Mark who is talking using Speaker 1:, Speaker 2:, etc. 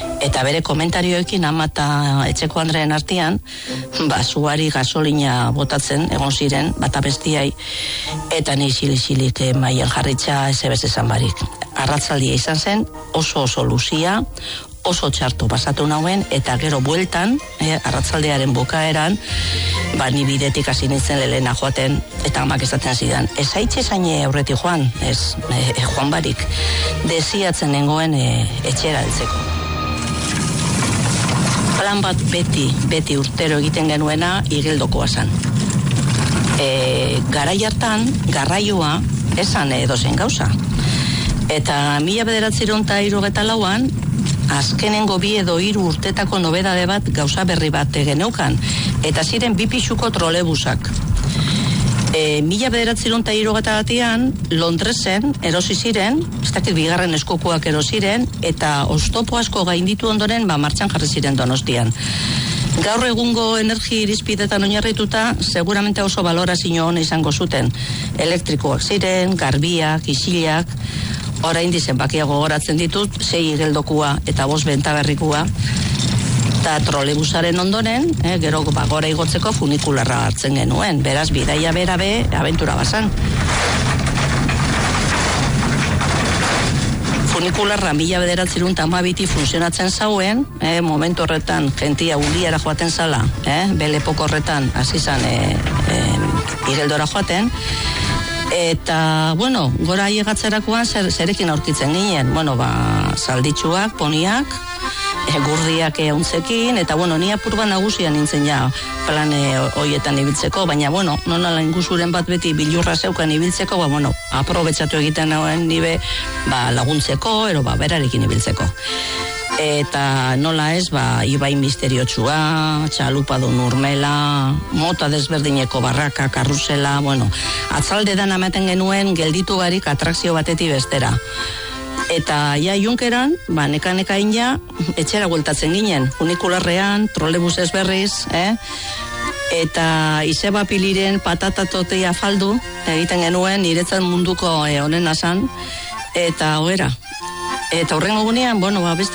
Speaker 1: Eta bere komentarioekin ama eta etxeko Andreen artean, zuari gasolina botatzen egon ziren, bata bestiai, eta ni xilixilik maien jarritxa ezebez esan barik. Arratzaldia izan zen, oso luzia, oso txarto pasatu nauen, eta gero bueltan, arratzaldearen bukaeran, ni bidetik hasi nintzen lehena joaten, eta amak esaten zidan, ez haitxe zaine aurreti joan, ez joan barik, desiatzen nengoen etxera heltzeko. Plan bat beti urtero egiten genuena igeldokoa zen. Garai hartan, garraioa, esan edozein gauza. Eta 1974an, azkenengo 2 edo 3 urtetako nobedade bat gauza berri bat geneukan, eta ziren 2 pisuko trolebusak. 1973an Londresen erosi ziren, ez dakit bigarren eskokuak erosiren, eta oztopo asko gainditu ondoren martxan jarri ziren Donostian. Gaur egungo energi irizpidetan oinarrituta, seguramente oso balorazio ona izango zuten. Elektrikoak ziren, garbiak, isilak, orain zenbakiago gogoratzen ditut, 6 igeldokua eta 5 bentaberrikua, eta trolebusaren ondoren, gero gora igotzeko funikularra hartzen genuen, beraz bidaia berabe, abentura bazan. Funikularra 1912 funtzionatzen zauen, momentu horretan jentia Uliara joaten zala, belepoko horretan hasi zan igeldora joaten, eta, gora aiegatzerakoan zerekin aurkitzen ginen, zalditsuak, poniak, gurdiak euntzekin, eta, ni apurban nagusian nintzen ja plan hoietan ibiltzeko, baina, nonala ingusuren bat beti bilurra zeukan ibiltzeko, aprobetsatu egiten nagoen nibe laguntzeko, ero berarekin ibiltzeko. Eta nola ez, ibai misteriotsua, txalupadun urmela, mota desberdineko barraka, karrusela, atzaldedan amaten genuen gelditu barik atrakzio batetik bestera. Eta junkeran, neka-nekain etxera gueltatzen ginen, funikularrean, trolebus ezberriz, eta izeba piliren patatatote afaldu, egiten genuen, niretzat munduko honen asan, eta hoera. Eta horrengo gunean, beste